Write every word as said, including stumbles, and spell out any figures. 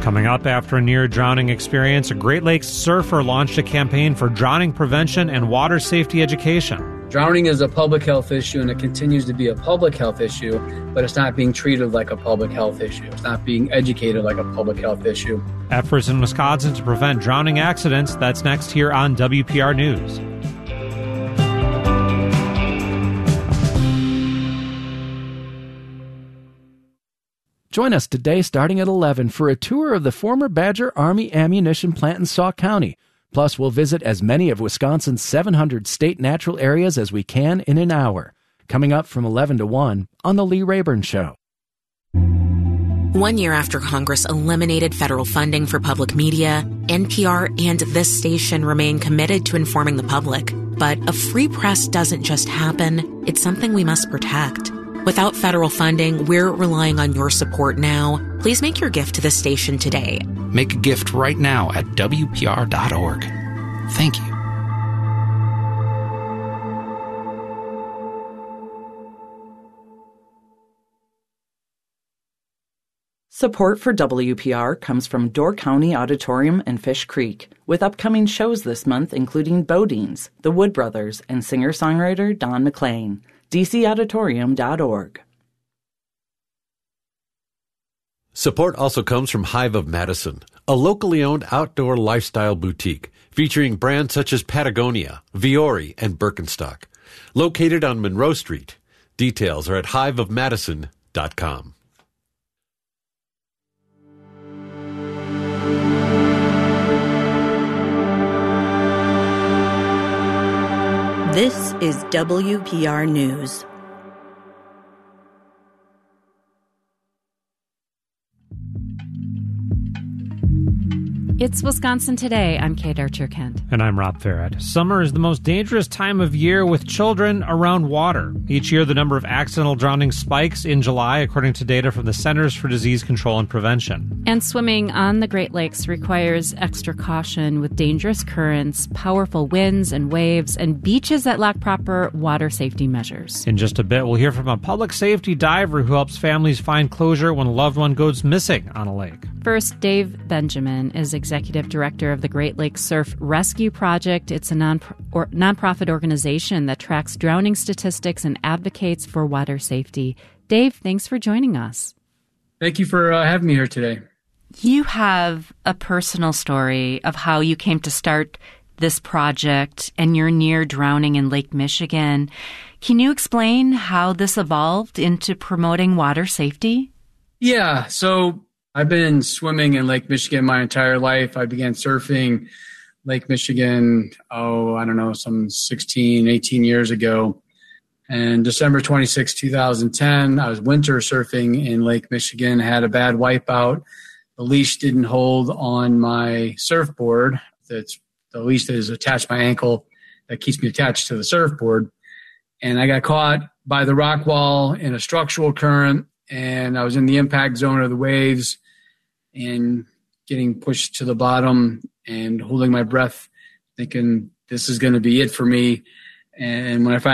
Coming up, after a near-drowning experience, a Great Lakes surfer launched a campaign for drowning prevention and water safety education. Drowning is a public health issue, and it continues to be a public health issue, but it's not being treated like a public health issue. It's not being educated like a public health issue. Efforts in Wisconsin to prevent drowning accidents. That's next here on W P R News. Join us today starting at eleven for a tour of the former Badger Army ammunition plant in Sauk County. Plus, we'll visit as many of Wisconsin's seven hundred state natural areas as we can in an hour. Coming up from eleven to one on The Lee Rayburn Show. One year after Congress eliminated federal funding for public media, N P R and this station remain committed to informing the public. But a free press doesn't just happen. It's something we must protect. Without federal funding, we're relying on your support now. Please make your gift to the station today. Make a gift right now at W P R dot org. Thank you. Support for W P R comes from Door County Auditorium and Fish Creek, with upcoming shows this month including Bodines, The Wood Brothers, and singer-songwriter Don McLean. D C auditorium dot org. Support also comes from Hive of Madison, a locally owned outdoor lifestyle boutique featuring brands such as Patagonia, Viore, and Birkenstock. Located on Monroe Street. Details are at hive of madison dot com. This is W P R News. It's Wisconsin Today. I'm Kate Archer-Kent. And I'm Rob Farrett. Summer is the most dangerous time of year with children around water. Each year, the number of accidental drowning spikes in July, according to data from the Centers for Disease Control and Prevention. And swimming on the Great Lakes requires extra caution with dangerous currents, powerful winds and waves, and beaches that lack proper water safety measures. In just a bit, we'll hear from a public safety diver who helps families find closure when a loved one goes missing on a lake. First, Dave Benjamin is Executive Director of the Great Lakes Surf Rescue Project. It's a non or nonprofit organization that tracks drowning statistics and advocates for water safety. Dave, thanks for joining us. Thank you for uh, having me here today. You have a personal story of how you came to start this project and you're near drowning in Lake Michigan. Can you explain how this evolved into promoting water safety? Yeah, so I've been swimming in Lake Michigan my entire life. I began surfing Lake Michigan, oh, I don't know, some sixteen, eighteen years ago. And December twenty-sixth, twenty ten, I was winter surfing in Lake Michigan, had a bad wipeout. The leash didn't hold on my surfboard. That's the leash that is attached to my ankle that keeps me attached to the surfboard. And I got caught by the rock wall in a structural current, and I was in the impact zone of the waves and getting pushed to the bottom and holding my breath, thinking this is going to be it for me. And when I finally